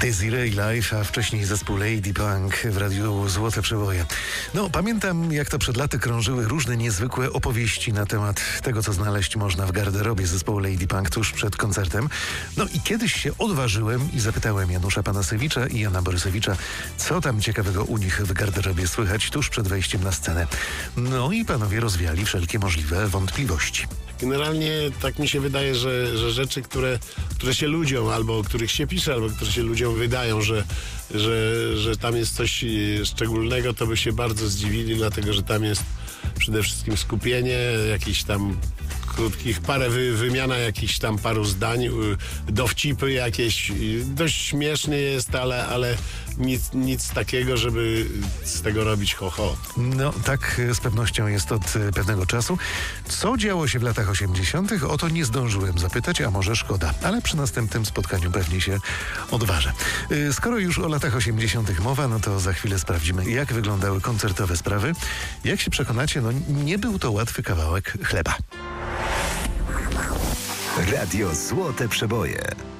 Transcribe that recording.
Desiree Live, a wcześniej zespół Lady Punk w radiu Złote Przeboje. No, pamiętam, jak to przed laty krążyły różne niezwykłe opowieści na temat tego, co znaleźć można w garderobie zespołu Lady Punk tuż przed koncertem. No i kiedyś się odważyłem i zapytałem Janusza Panasewicza i Jana Borysewicza, co tam ciekawego u nich w garderobie słychać tuż przed wejściem na scenę. No i panowie rozwiali wszelkie możliwe wątpliwości. Generalnie tak mi się wydaje, że rzeczy, które się ludziom, albo o których się pisze, albo które się ludziom wydają, że tam jest coś szczególnego, to by się bardzo zdziwili, dlatego że tam jest przede wszystkim skupienie, jakiś tam krótkich, wymiana jakichś tam paru zdań, dowcipy jakieś, dość śmiesznie jest, ale nic takiego, żeby z tego robić ho-ho. No tak z pewnością jest od pewnego czasu. Co działo się w latach 80., o to nie zdążyłem zapytać, a może szkoda, ale przy następnym spotkaniu pewnie się odważę. Skoro już o latach 80. mowa, no to za chwilę sprawdzimy, jak wyglądały koncertowe sprawy. Jak się przekonacie, no nie był to łatwy kawałek chleba. Radio Złote Przeboje.